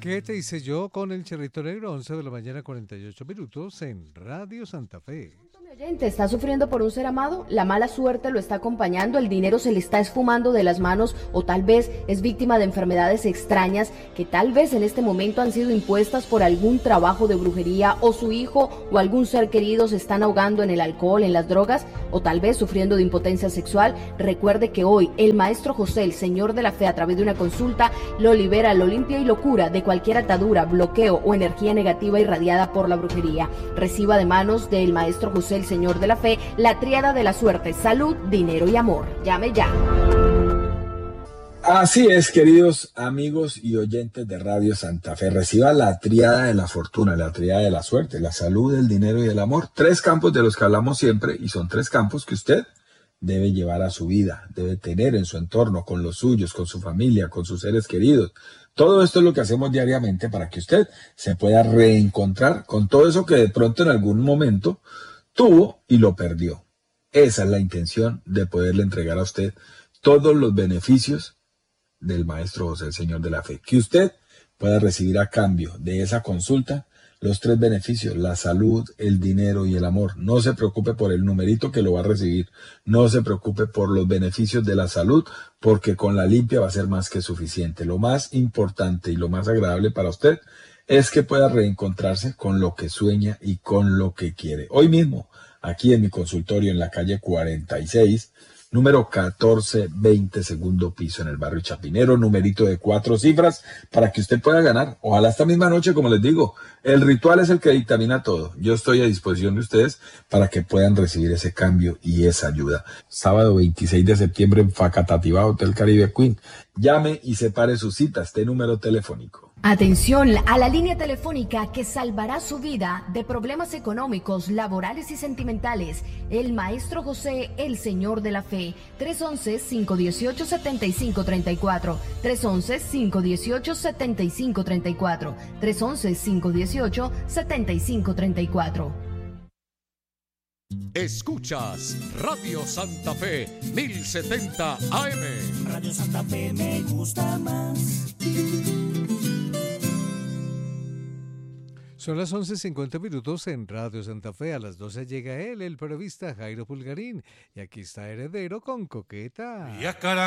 ¿Qué te hice yo con el Charrito Negro? 11 de la mañana, 48 minutos en Radio Santa Fe. Mi oyente está sufriendo por un ser amado, la mala suerte lo está acompañando, el dinero se le está esfumando de las manos o tal vez es víctima de enfermedades extrañas que tal vez en este momento han sido impuestas por algún trabajo de brujería o su hijo o algún ser querido se están ahogando en el alcohol, en las drogas o tal vez sufriendo de impotencia sexual. Recuerde que hoy el maestro José, el Señor de la Fe, a través de una consulta lo libera, lo limpia y lo cura de cualquier atadura, bloqueo o energía negativa irradiada por la brujería. Reciba de manos del maestro José, el Señor de la Fe, la tríada de la suerte, salud, dinero y amor. Llame ya. Así es, queridos amigos y oyentes de Radio Santa Fe. Reciba la tríada de la fortuna, la tríada de la suerte, la salud, el dinero y el amor. 3 campos de los que hablamos siempre y son 3 campos que usted debe llevar a su vida, debe tener en su entorno, con los suyos, con su familia, con sus seres queridos. Todo esto es lo que hacemos diariamente para que usted se pueda reencontrar con todo eso que de pronto en algún momento tuvo y lo perdió. Esa es la intención de poderle entregar a usted todos los beneficios del Maestro José, el Señor de la Fe. Que usted pueda recibir a cambio de esa consulta los 3 beneficios, la salud, el dinero y el amor. No se preocupe por el numerito que lo va a recibir. No se preocupe por los beneficios de la salud, porque con la limpia va a ser más que suficiente. Lo más importante y lo más agradable para usted es que pueda reencontrarse con lo que sueña y con lo que quiere. Hoy mismo, aquí en mi consultorio en la calle 46, número 1420, segundo piso, en el barrio Chapinero, numerito de 4 cifras, para que usted pueda ganar. Ojalá esta misma noche, como les digo, el ritual es el que dictamina todo. Yo estoy a disposición de ustedes para que puedan recibir ese cambio y esa ayuda. Sábado 26 de septiembre en Facatativá, Hotel Caribe Queen. Llame y separe su cita, este número telefónico. Atención a la línea telefónica que salvará su vida de problemas económicos, laborales y sentimentales. El Maestro José, el Señor de la Fe. 311-518-7534. 311-518-7534. 311-518-7534. Escuchas Radio Santa Fe 1070 AM. Radio Santa Fe me gusta más. Son las 11:50 minutos en Radio Santa Fe. A las 12 llega él, el periodista Jairo Pulgarín. Y aquí está Heredero con Coqueta.